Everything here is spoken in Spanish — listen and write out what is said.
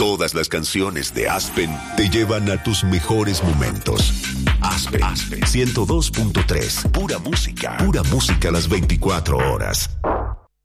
Todas las canciones de Aspen te llevan a tus mejores momentos. Aspen 102.3. Pura música las 24 horas.